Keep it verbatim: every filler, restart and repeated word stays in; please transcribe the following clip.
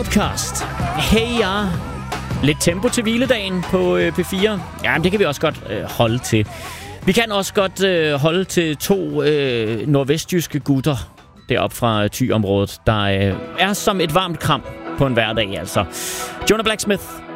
Outcast. Hey ja. Lidt tempo til hviledagen på øh, P fire. Ja, det kan vi også godt øh, holde til. Vi kan også godt øh, holde til to øh, nordvestjyske gutter deroppe fra Thy-området, der øh, er som et varmt kram på en hverdag, altså. Jonah Blacksmith